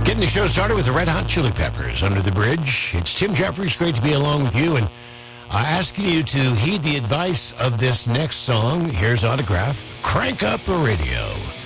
Getting the show started with the Red Hot Chili Peppers, Under the Bridge. It's Tim Jeffries. Great to be along with you. And asking you to heed the advice of this next song. Here's Autograph. Crank up the radio.